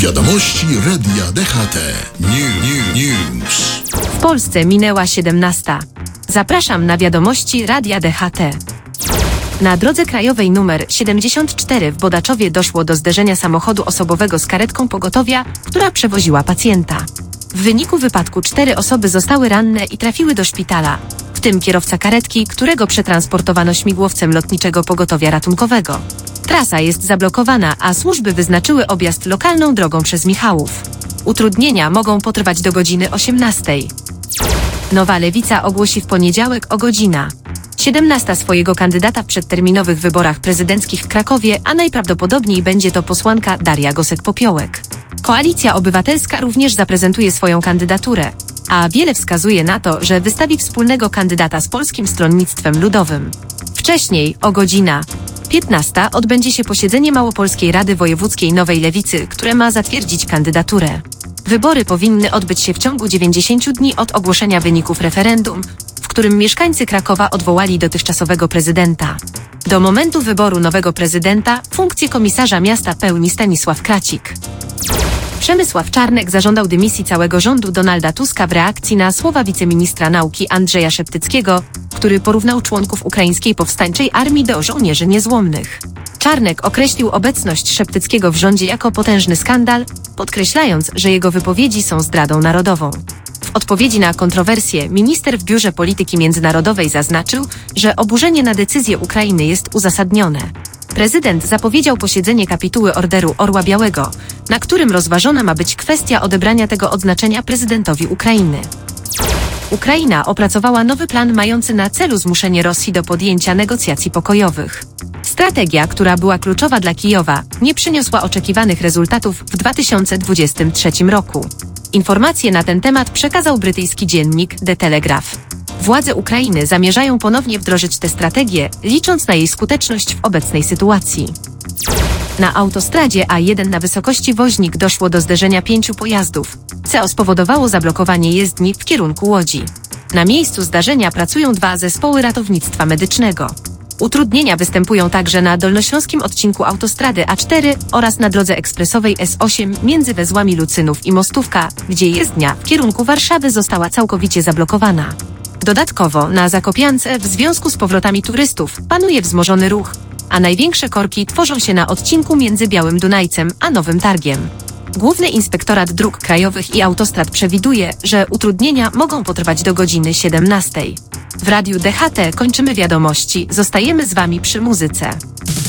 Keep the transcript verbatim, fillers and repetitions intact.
Wiadomości Radia D H T. New, new, news. W Polsce minęła siedemnasta. Zapraszam na wiadomości Radia D H T. Na drodze krajowej numer siedemdziesiąt cztery w Bodaczowie doszło do zderzenia samochodu osobowego z karetką pogotowia, która przewoziła pacjenta. W wyniku wypadku cztery osoby zostały ranne i trafiły do szpitala, w tym kierowca karetki, którego przetransportowano śmigłowcem lotniczego pogotowia ratunkowego. Trasa jest zablokowana, a służby wyznaczyły objazd lokalną drogą przez Michałów. Utrudnienia mogą potrwać do godziny osiemnastej. Nowa Lewica ogłosi w poniedziałek o godzina siedemnasta swojego kandydata w przedterminowych wyborach prezydenckich w Krakowie, a najprawdopodobniej będzie to posłanka Daria Gosek-Popiołek. Koalicja Obywatelska również zaprezentuje swoją kandydaturę, a wiele wskazuje na to, że wystawi wspólnego kandydata z Polskim Stronnictwem Ludowym. Wcześniej, o godzina piętnasta, odbędzie się posiedzenie Małopolskiej Rady Wojewódzkiej Nowej Lewicy, które ma zatwierdzić kandydaturę. Wybory powinny odbyć się w ciągu dziewięćdziesięciu dni od ogłoszenia wyników referendum, w którym mieszkańcy Krakowa odwołali dotychczasowego prezydenta. Do momentu wyboru nowego prezydenta funkcję komisarza miasta pełni Stanisław Kracik. Przemysław Czarnek zażądał dymisji całego rządu Donalda Tuska w reakcji na słowa wiceministra nauki Andrzeja Szeptyckiego, który porównał członków ukraińskiej powstańczej armii do żołnierzy niezłomnych. Czarnek określił obecność Szeptyckiego w rządzie jako potężny skandal, podkreślając, że jego wypowiedzi są zdradą narodową. W odpowiedzi na kontrowersję minister w Biurze Polityki Międzynarodowej zaznaczył, że oburzenie na decyzję Ukrainy jest uzasadnione. Prezydent zapowiedział posiedzenie kapituły Orderu Orła Białego, na którym rozważona ma być kwestia odebrania tego odznaczenia prezydentowi Ukrainy. Ukraina opracowała nowy plan mający na celu zmuszenie Rosji do podjęcia negocjacji pokojowych. Strategia, która była kluczowa dla Kijowa, nie przyniosła oczekiwanych rezultatów w dwa tysiące dwudziestym trzecim roku. Informacje na ten temat przekazał brytyjski dziennik The Telegraph. Władze Ukrainy zamierzają ponownie wdrożyć tę strategię, licząc na jej skuteczność w obecnej sytuacji. Na autostradzie A jeden na wysokości Woźnik doszło do zderzenia pięciu pojazdów, co spowodowało zablokowanie jezdni w kierunku Łodzi. Na miejscu zdarzenia pracują dwa zespoły ratownictwa medycznego. Utrudnienia występują także na dolnośląskim odcinku autostrady A cztery oraz na drodze ekspresowej S osiem między węzłami Lucynów i Mostówka, gdzie jezdnia w kierunku Warszawy została całkowicie zablokowana. Dodatkowo na Zakopiance w związku z powrotami turystów panuje wzmożony ruch, a największe korki tworzą się na odcinku między Białym Dunajcem a Nowym Targiem. Główny Inspektorat Dróg Krajowych i Autostrad przewiduje, że utrudnienia mogą potrwać do godziny siedemnastej. W Radiu D H T kończymy wiadomości, zostajemy z Wami przy muzyce.